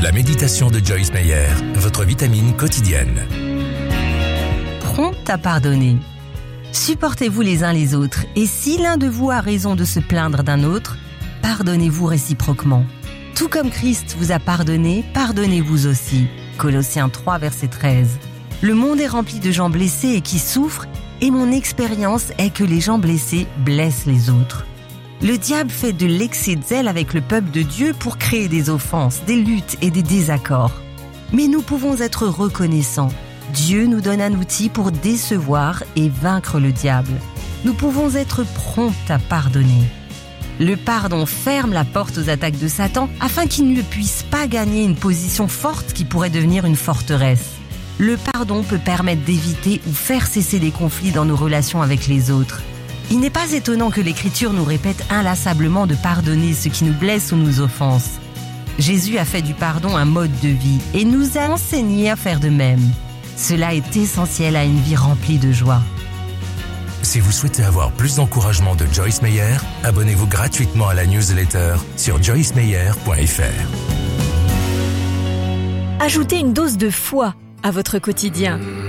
La méditation de Joyce Meyer, votre vitamine quotidienne. Prompt à pardonner. Supportez-vous les uns les autres, et si l'un de vous a raison de se plaindre d'un autre, pardonnez-vous réciproquement. Tout comme Christ vous a pardonné, pardonnez-vous aussi. Colossiens 3, verset 13. Le monde est rempli de gens blessés et qui souffrent, et mon expérience est que les gens blessés blessent les autres. Le diable fait de l'excès de zèle avec le peuple de Dieu pour créer des offenses, des luttes et des désaccords. Mais nous pouvons être reconnaissants. Dieu nous donne un outil pour décevoir et vaincre le diable. Nous pouvons être prompts à pardonner. Le pardon ferme la porte aux attaques de Satan afin qu'il ne puisse pas gagner une position forte qui pourrait devenir une forteresse. Le pardon peut permettre d'éviter ou faire cesser des conflits dans nos relations avec les autres. Il n'est pas étonnant que l'Écriture nous répète inlassablement de pardonner ceux qui nous blessent ou nous offensent. Jésus a fait du pardon un mode de vie et nous a enseigné à faire de même. Cela est essentiel à une vie remplie de joie. Si vous souhaitez avoir plus d'encouragement de Joyce Meyer, abonnez-vous gratuitement à la newsletter sur joycemeyer.fr. Ajoutez une dose de foi à votre quotidien.